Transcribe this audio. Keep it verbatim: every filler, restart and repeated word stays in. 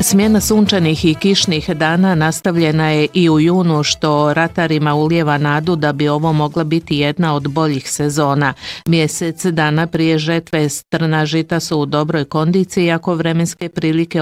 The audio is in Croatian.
Smjena sunčanih i kišnih dana nastavljena je i u junu, što ratarima ulijeva nadu da bi ovo mogla biti jedna od boljih sezona. Mjesec dana prije žetve strna žita su u dobroj kondiciji, ako vremenske prilike